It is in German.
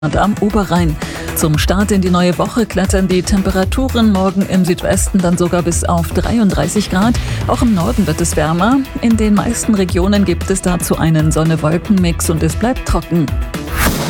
am Oberrhein. Zum Start in die neue Woche klettern die Temperaturen morgen im Südwesten dann sogar bis auf 33 Grad. Auch im Norden wird es wärmer. In den meisten Regionen gibt es dazu einen Sonne-Wolken-Mix und es bleibt trocken.